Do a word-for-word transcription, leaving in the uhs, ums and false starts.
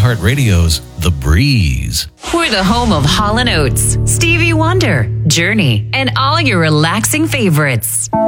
iHeartRadio's The Breeze. We're the home of Hall and Oates, Stevie Wonder, Journey, and all your relaxing favorites.